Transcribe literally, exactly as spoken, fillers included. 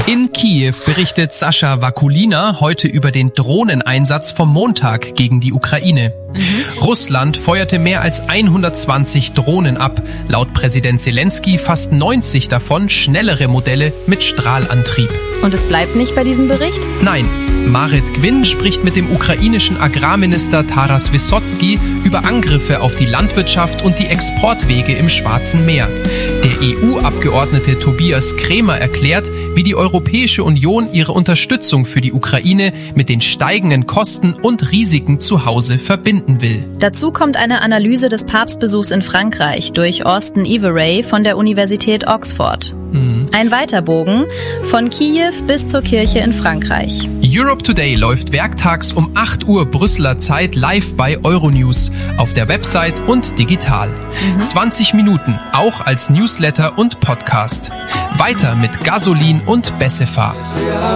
In Kiew berichtet Sascha Vakulina heute über den Drohneneinsatz vom Montag gegen die Ukraine. Mhm. Russland feuerte mehr als hundertzwanzig Drohnen ab. Laut Präsident Zelensky fast neunzig davon schnellere Modelle mit Strahlantrieb. Und es bleibt nicht bei diesem Bericht? Nein. Marit Gwinn spricht mit dem ukrainischen Agrarminister Taras Wysotsky über Angriffe auf die Landwirtschaft und die Exportwege im Schwarzen Meer. Der E U-Abgeordnete Tobias Krämer erklärt, wie die Europäische Union ihre Unterstützung für die Ukraine mit den steigenden Kosten und Risiken zu Hause verbinden will. Dazu kommt eine Analyse des Papstbesuchs in Frankreich durch Austin Everay von der Universität Oxford. Mhm. Ein Weiterbogen von Kiew bis zur Kirche in Frankreich. Europe Today läuft werktags um acht Uhr Brüsseler Zeit live bei Euronews, auf der Website und digital. Mhm. zwanzig Minuten, auch als Newsletter und Podcast. Weiter mit Gasolin und Bessefahr.